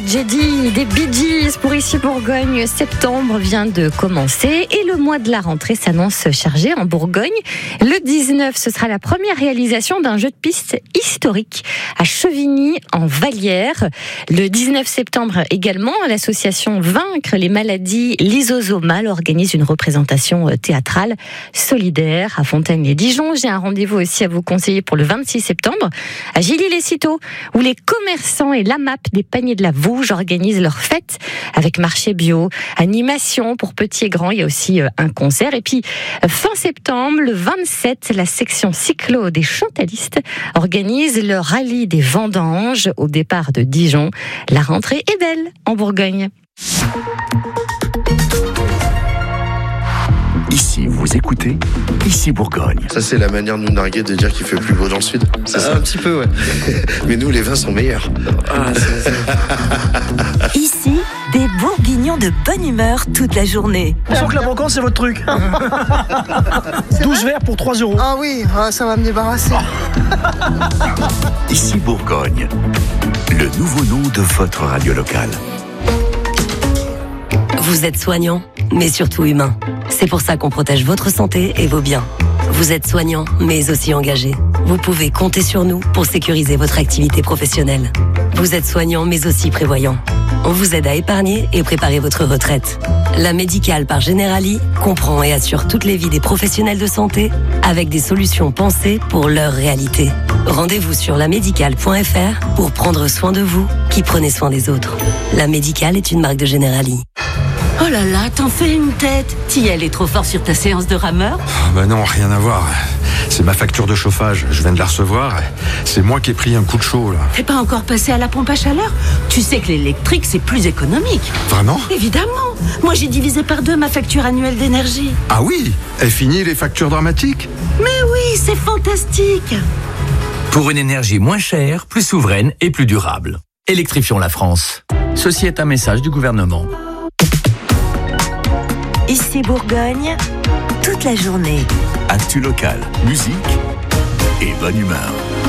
Jedi des Bee Gees pour Ici Bourgogne. Septembre vient de commencer et le mois de la rentrée s'annonce chargé en Bourgogne. Le 19, ce sera la première réalisation d'un jeu de piste historique à Chevigny en Vallière. Le 19 septembre également, l'association Vaincre les maladies lysosomales organise une représentation théâtrale solidaire à Fontaine-les-Dijon. J'ai un rendez-vous aussi à vous conseiller pour le 26 septembre à Gilly-les-Citeaux où les commerçants et l'AMAP des paniers de la Vouge organisent leur fête avec marché bio, animation pour petits et grands. Il y a aussi un concert. Et puis, fin septembre, le 27, la section cyclo des Chantalistes organise le rallye des Vendanges au départ de Dijon. La rentrée est belle en Bourgogne. Ici, vous écoutez Ici Bourgogne. Ça, c'est la manière de nous narguer de dire qu'il fait plus beau dans le sud. C'est ça. Un petit peu, ouais. Mais nous, les vins sont meilleurs. Ici, des Bourguignons de bonne humeur toute la journée. On sent que la brocante, c'est votre truc. 12 verres pour 3 €. Ah oui, ça va me débarrasser. Ici Bourgogne, le nouveau nom de votre radio locale. Vous êtes soignant, mais surtout humain. C'est pour ça qu'on protège votre santé et vos biens. Vous êtes soignant, mais aussi engagé. Vous pouvez compter sur nous pour sécuriser votre activité professionnelle. Vous êtes soignant, mais aussi prévoyant. On vous aide à épargner et préparer votre retraite. La Médicale par Generali comprend et assure toutes les vies des professionnels de santé avec des solutions pensées pour leur réalité. Rendez-vous sur lamédicale.fr pour prendre soin de vous qui prenez soin des autres. La Médicale est une marque de Generali. Oh là là, t'en fais une tête. T'y es allé trop fort sur ta séance de rameur? Bah non, rien à voir. C'est ma facture de chauffage, je viens de la recevoir. C'est moi qui ai pris un coup de chaud, là. T'es pas encore passé à la pompe à chaleur? Tu sais que l'électrique, c'est plus économique. Vraiment? Évidemment. Moi, j'ai divisé par 2 ma facture annuelle d'énergie. Ah oui? Est fini les factures dramatiques? Mais oui, c'est fantastique. Pour une énergie moins chère, plus souveraine et plus durable. Électrifions la France. Ceci est un message du gouvernement. Ici Bourgogne, toute la journée. Actu local, musique et bonne humeur.